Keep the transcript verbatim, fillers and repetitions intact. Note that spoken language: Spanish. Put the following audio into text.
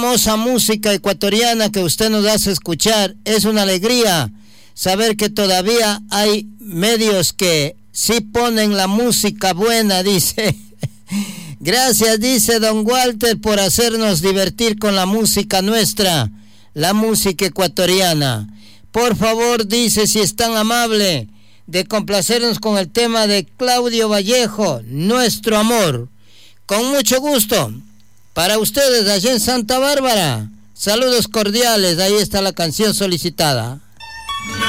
hermosa música ecuatoriana que usted nos hace escuchar. Es una alegría saber que todavía hay medios que sí ponen la música buena, dice. Gracias, dice don Walter, por hacernos divertir con la música nuestra, la música ecuatoriana. Por favor, dice, si es tan amable de complacernos con el tema de Claudio Vallejo, Nuestro Amor. Con mucho gusto. Para ustedes, allá en Santa Bárbara, saludos cordiales. Ahí está la canción solicitada.